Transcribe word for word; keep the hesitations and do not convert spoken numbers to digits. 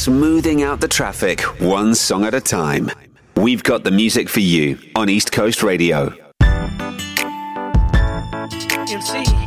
smoothing out the traffic one song at a time. We've got the music for you on East Coast Radio. M C.